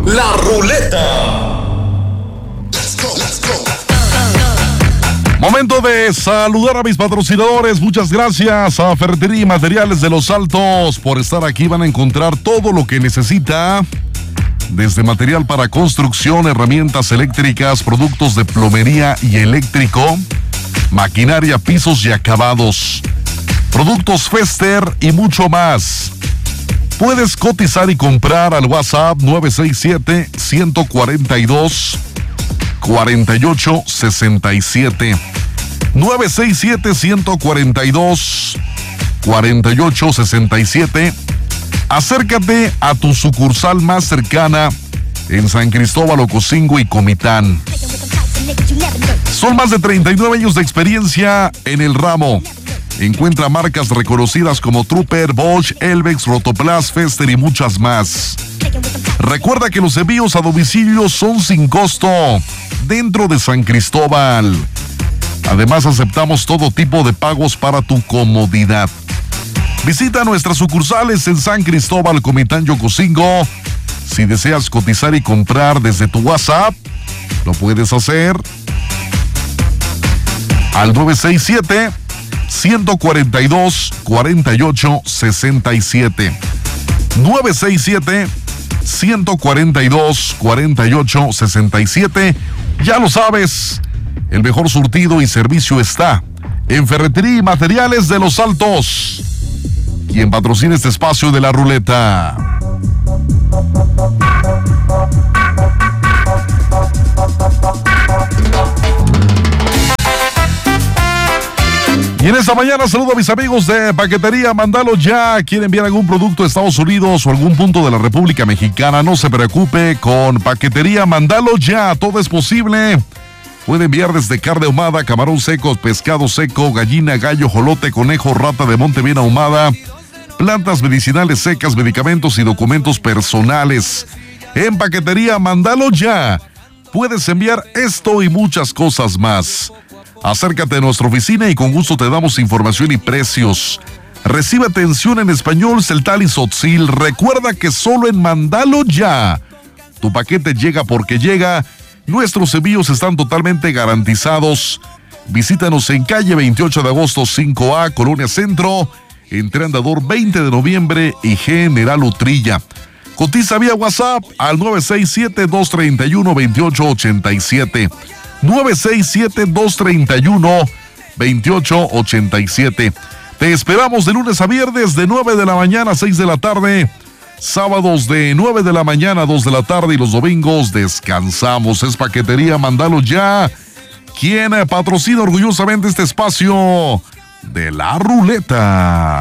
La Ruleta. Momento de saludar a mis patrocinadores. Muchas gracias a Ferretería y Materiales de Los Altos por estar aquí. Van a encontrar todo lo que necesita, desde material para construcción, herramientas eléctricas, productos de plomería y eléctrico, maquinaria, pisos y acabados, productos Fester y mucho más. Puedes cotizar y comprar al WhatsApp 967-142-4867. 967-142-4867. Acércate a tu sucursal más cercana en San Cristóbal, Ocosingo y Comitán. Son más de 39 años de experiencia en el ramo. Encuentra marcas reconocidas como Trooper, Bosch, Elvex, Rotoplas, Fester y muchas más. Recuerda que los envíos a domicilio son sin costo dentro de San Cristóbal. Además, aceptamos todo tipo de pagos para tu comodidad. Visita nuestras sucursales en San Cristóbal, Comitán y Ocosingo. Si deseas cotizar y comprar desde tu WhatsApp, lo puedes hacer al 967-142-4867. 967-142-4867. Ya lo sabes, el mejor surtido y servicio está en Ferretería y Materiales de Los Altos, quien patrocina este espacio de La Ruleta. Y en esta mañana saludo a mis amigos de Paquetería Mandalo Ya. ¿Quiere enviar algún producto a Estados Unidos o algún punto de la República Mexicana? No se preocupe, con Paquetería Mandalo Ya todo es posible. Puede enviar desde carne ahumada, camarón seco, pescado seco, gallina, gallo, jolote, conejo, rata de monte bien ahumada, plantas medicinales secas, medicamentos y documentos personales. En Paquetería Mandalo Ya puedes enviar esto y muchas cosas más. Acércate a nuestra oficina y con gusto te damos información y precios. Recibe atención en español, celtal y tzotzil. Recuerda que solo en Mandalo Ya tu paquete llega porque llega. Nuestros envíos están totalmente garantizados. Visítanos en calle 28 de agosto 5A, Colonia Centro, entre Andador 20 de noviembre y General Utrilla. Cotiza vía WhatsApp al 967-231-2887. 967-231-2887. Te esperamos de lunes a viernes de 9 de la mañana a 6 de la tarde. Sábados de 9 de la mañana a 2 de la tarde y los domingos descansamos. Es Paquetería Mandalo Ya, quien patrocina orgullosamente este espacio de La Ruleta.